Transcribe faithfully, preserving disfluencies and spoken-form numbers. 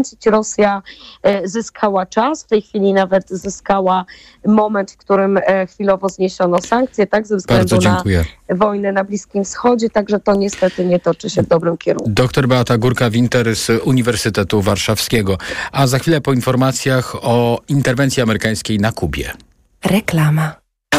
Rosja zyskała czas, w tej chwili nawet zyskała moment, w którym chwilowo zniesiono sankcje, tak, ze względu na wojnę na Bliskim Wschodzie, także to niestety nie toczy się w dobrym kierunku. Doktor Beata Górka-Winter z Uniwersytetu Warszawskiego. A za chwilę po informacjach o interwencji amerykańskiej na Kubie. Reklama.